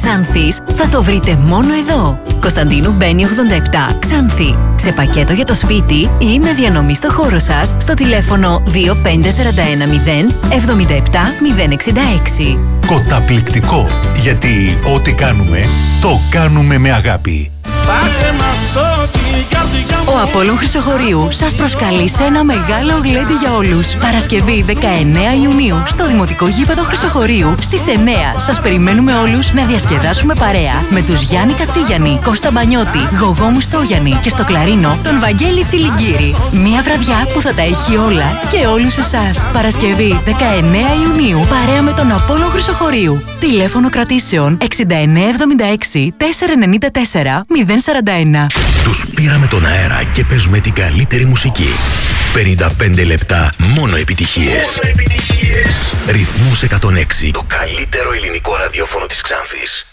Ξάνθης θα το βρείτε μόνο εδώ. Κωνσταντίνου Μπένη 87, Ξάνθη. Σε πακέτο για το σπίτι ή με διανομή στο χώρο σας στο τηλέφωνο 25410 77066. Κοταπληκτικό, γιατί ό,τι κάνουμε, το κάνουμε με αγάπη. Ο Απόλλων Χρυσοχωρίου σας προσκαλεί σε ένα μεγάλο γλέντι για όλους. Παρασκευή 19 Ιουνίου στο Δημοτικό Γήπεδο Χρυσοχωρίου στις 9. Σας περιμένουμε όλους να διασκεδάσουμε παρέα με τους Γιάννη Κατσίγιαννη, Κώστα Μπανιώτη, Γογό Μουστόγιαννη και στο κλαρίνο τον Βαγγέλη Τσιλιγκύρη. Μια βραδιά που θα τα έχει όλα και όλους εσάς. Παρασκευή 19 Ιουνίου παρέα με τον Απόλλων Χρυσοχωρίου. Τηλέφωνο κρατήσεων 6976 494 041. Τους πήραμε τον αέρα και παίζουμε την καλύτερη μουσική. 55 λεπτά μόνο επιτυχίες. Ρυθμός 106. Το καλύτερο ελληνικό ραδιόφωνο της Ξάνθης.